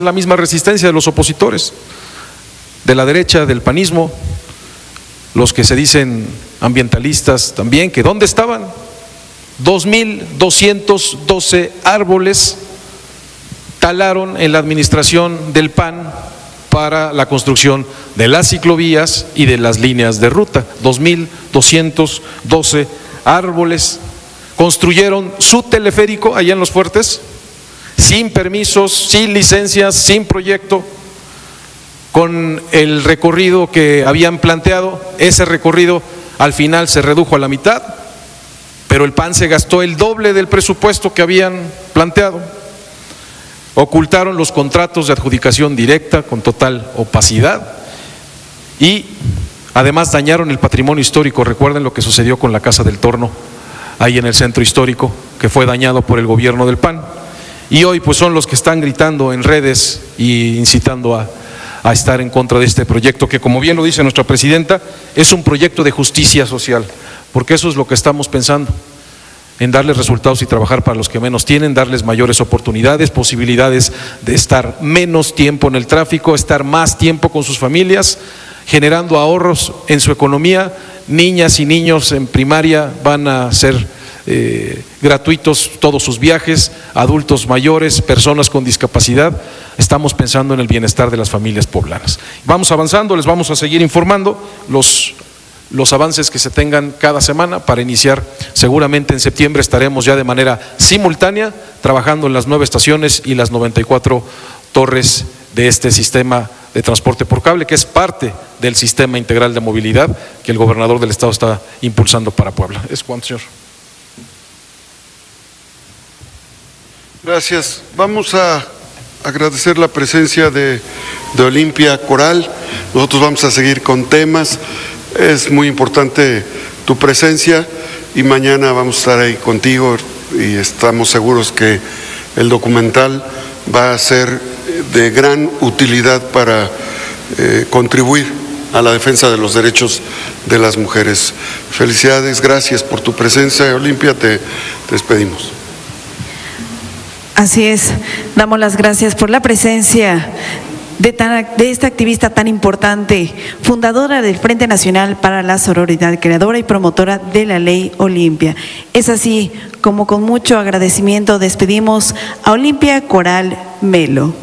La misma resistencia de los opositores, de la derecha, del panismo, los que se dicen ambientalistas también, que ¿dónde estaban? 2.212 árboles talaron en la administración del PAN para la construcción de las ciclovías y de las líneas de ruta. 2.212 árboles. Construyeron su teleférico allá en Los Fuertes, sin permisos, sin licencias, sin proyecto, con el recorrido que habían planteado. Ese recorrido al final se redujo a la mitad, pero el PAN se gastó el doble del presupuesto que habían planteado. Ocultaron los contratos de adjudicación directa con total opacidad y además dañaron el patrimonio histórico. Recuerden lo que sucedió con la Casa del Torno, ahí en el centro histórico, que fue dañado por el gobierno del PAN. Y hoy pues son los que están gritando en redes y incitando a estar en contra de este proyecto, que como bien lo dice nuestra presidenta, es un proyecto de justicia social, porque eso es lo que estamos pensando, en darles resultados y trabajar para los que menos tienen, darles mayores oportunidades, posibilidades de estar menos tiempo en el tráfico, estar más tiempo con sus familias, generando ahorros en su economía. Niñas y niños en primaria van a ser gratuitos todos sus viajes, adultos mayores, personas con discapacidad. Estamos pensando en el bienestar de las familias poblanas. Vamos avanzando, les vamos a seguir informando los avances que se tengan cada semana para iniciar. Seguramente en septiembre estaremos ya de manera simultánea trabajando en las 9 estaciones y las 94 torres de este sistema de transporte por cable, que es parte del sistema integral de movilidad que el gobernador del estado está impulsando para Puebla. Es cuanto, señor. Gracias. Vamos a agradecer la presencia de Olimpia Coral. Nosotros vamos a seguir con temas. Es muy importante tu presencia y mañana vamos a estar ahí contigo y estamos seguros que el documental va a ser de gran utilidad para contribuir a la defensa de los derechos de las mujeres. Felicidades, gracias por tu presencia, Olimpia, te despedimos. Así es, damos las gracias por la presencia de esta activista tan importante, fundadora del Frente Nacional para la Sororidad, creadora y promotora de la Ley Olimpia. Es así como con mucho agradecimiento despedimos a Olimpia Coral Melo.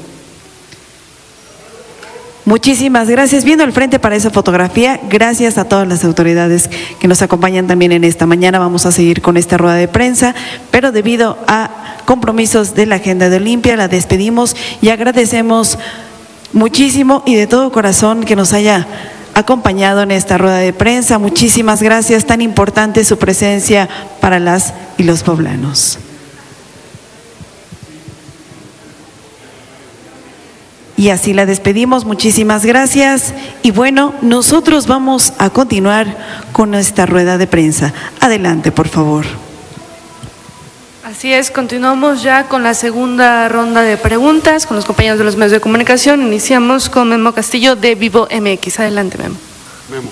Muchísimas gracias. Viendo al frente para esa fotografía, gracias a todas las autoridades que nos acompañan también en esta mañana. Vamos a seguir con esta rueda de prensa, pero debido a compromisos de la agenda de Olimpia, la despedimos y agradecemos muchísimo y de todo corazón que nos haya acompañado en esta rueda de prensa. Muchísimas gracias, tan importante su presencia para las y los poblanos. Y así la despedimos, muchísimas gracias. Y bueno, nosotros vamos a continuar con nuestra rueda de prensa. Adelante, por favor. Así es, continuamos ya con la segunda ronda de preguntas con los compañeros de los medios de comunicación. Iniciamos con Memo Castillo de Vivo MX. Adelante, Memo. Memo.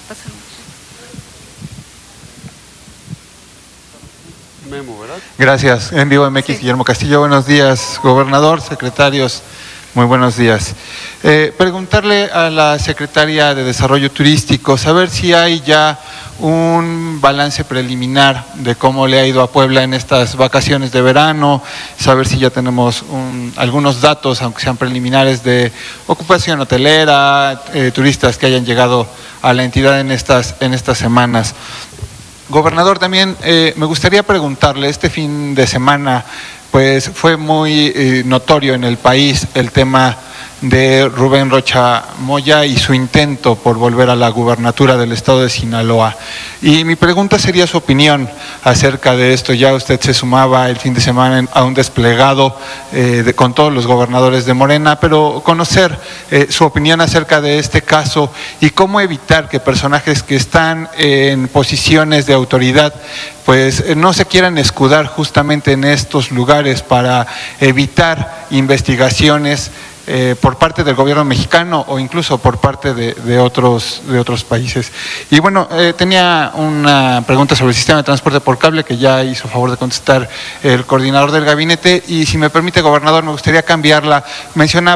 Memo, ¿verdad? Gracias. En Vivo MX, sí. Guillermo Castillo. Buenos días, gobernador, secretarios. Muy buenos días. Preguntarle a la secretaria de Desarrollo Turístico, saber si hay ya un balance preliminar de cómo le ha ido a Puebla en estas vacaciones de verano, saber si ya tenemos algunos datos, aunque sean preliminares, de ocupación hotelera, turistas que hayan llegado a la entidad en estas semanas. Gobernador, también me gustaría preguntarle, este fin de semana pues fue muy notorio en el país el tema de Rubén Rocha Moya y su intento por volver a la gubernatura del estado de Sinaloa. Y mi pregunta sería su opinión acerca de esto. Ya usted se sumaba el fin de semana a un desplegado con todos los gobernadores de Morena, pero conocer su opinión acerca de este caso y cómo evitar que personajes que están en posiciones de autoridad pues no se quieran escudar justamente en estos lugares para evitar investigaciones por parte del gobierno mexicano o incluso por parte de otros países. Y bueno, tenía una pregunta sobre el sistema de transporte por cable que ya hizo favor de contestar el coordinador del gabinete y si me permite, gobernador, me gustaría cambiarla. Menciona